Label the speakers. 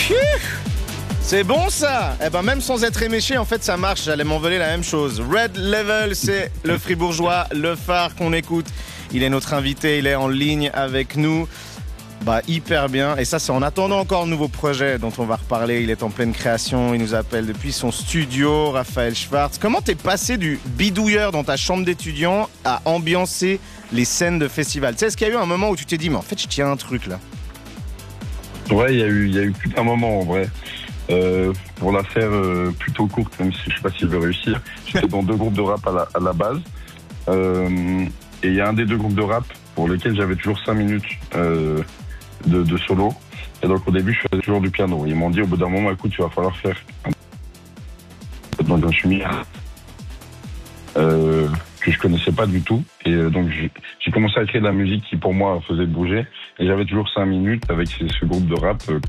Speaker 1: C'est bon ça. Eh ben même sans être éméché, en fait ça marche, j'allais m'envoler la même chose. Red Level, c'est le fribourgeois, le phare qu'on écoute. Il est notre invité, il est en ligne avec nous. Bah hyper bien, et ça c'est en attendant encore de nouveaux projets dont on va reparler. Il est en pleine création, il nous appelle depuis son studio, Raphaël Schwartz. Comment t'es passé du bidouilleur dans ta chambre d'étudiant à ambiancer les scènes de festival? Tu sais, est-ce qu'il y a eu un moment où tu t'es dit mais en fait je tiens un truc là?
Speaker 2: Ouais, il y a eu tout un moment en vrai. Pour la faire plutôt courte, même si je sais pas si je vais réussir, j'étais dans 2 groupes de rap à la base. Et il y a un des 2 groupes de rap pour lequel j'avais toujours 5 minutes de solo. Et donc au début, je faisais toujours du piano. Ils m'ont dit au bout d'un moment, écoute, tu vas falloir faire. Donc je me suis mis que je connaissais pas du tout. Et donc j'ai commencé à créer de la musique qui pour moi faisait bouger. Et j'avais toujours 5 minutes avec ce groupe de rap